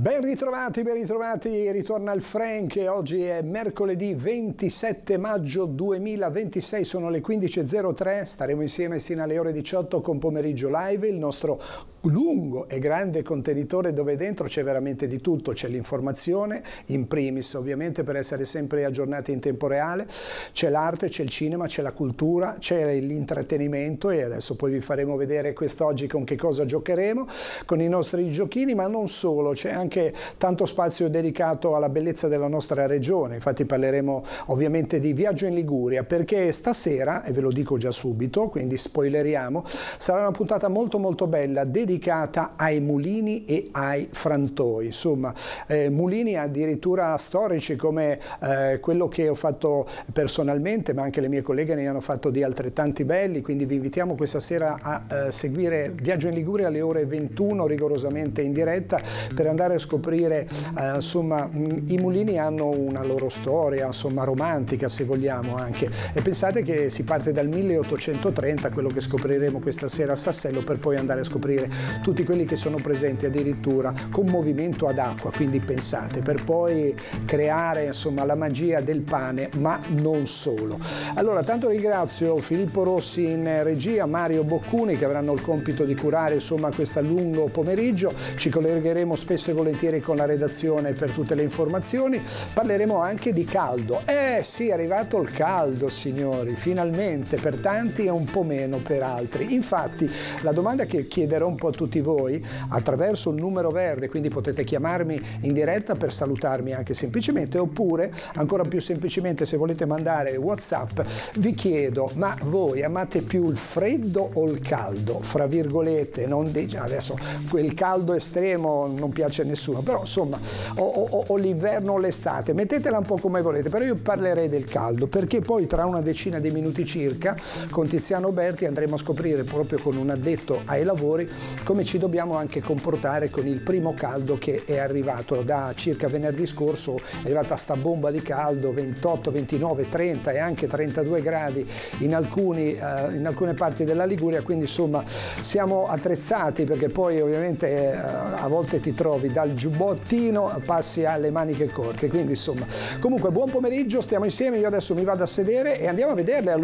Ben ritrovati, ritorna il Frank e oggi è mercoledì 27 maggio 2026, sono le 15.03, staremo insieme sino alle ore 18 con Pomeriggio Live, il nostro lungo e grande contenitore dove dentro c'è veramente di tutto, c'è l'informazione, in primis ovviamente per essere sempre aggiornati in tempo reale, c'è l'arte, c'è il cinema, c'è la cultura, c'è l'intrattenimento e adesso poi vi faremo vedere quest'oggi con che cosa giocheremo, con i nostri giochini, ma non solo, c'è anche tanto spazio dedicato alla bellezza della nostra regione, infatti parleremo ovviamente di viaggio in Liguria, perché stasera, e ve lo dico già subito, quindi spoileriamo, sarà una puntata molto bella, dedicata ai mulini e ai frantoi, insomma mulini addirittura storici come quello che ho fatto personalmente, ma anche le mie colleghe ne hanno fatto di altrettanti belli, quindi vi invitiamo questa sera a seguire Viaggio in Liguria alle ore 21 rigorosamente in diretta per andare a scoprire insomma i mulini hanno una loro storia insomma romantica se vogliamo anche, e pensate che si parte dal 1830, quello che scopriremo questa sera a Sassello, per poi andare a scoprire tutti quelli che sono presenti addirittura con movimento ad acqua, quindi pensate, per poi creare insomma la magia del pane, ma non solo. Allora tanto ringrazio Filippo Rossi in regia, Mario Boccuni che avranno il compito di curare insomma questo lungo pomeriggio, ci collegheremo spesso e volentieri con la redazione per tutte le informazioni, parleremo anche di caldo, sì è arrivato il caldo signori, finalmente, per tanti e un po' meno per altri, infatti la domanda che chiederò un po' a tutti voi attraverso il numero verde, quindi potete chiamarmi in diretta per salutarmi anche semplicemente, oppure ancora più semplicemente se volete mandare WhatsApp, vi chiedo, ma voi amate più il freddo o il caldo? Fra virgolette, non adesso quel caldo estremo non piace a nessuno, però insomma o l'inverno o l'estate, mettetela un po' come volete, però io parlerei del caldo, perché poi tra una decina di minuti circa con Tiziano Berti andremo a scoprire proprio con un addetto ai lavori come ci dobbiamo anche comportare con il primo caldo che è arrivato da circa venerdì scorso, è arrivata sta bomba di caldo, 28, 29, 30 e anche 32 gradi in alcune parti della Liguria, quindi insomma siamo attrezzati, perché poi ovviamente a volte ti trovi dal giubbottino passi alle maniche corte, quindi insomma comunque buon pomeriggio, stiamo insieme, io adesso mi vado a sedere e andiamo a vederle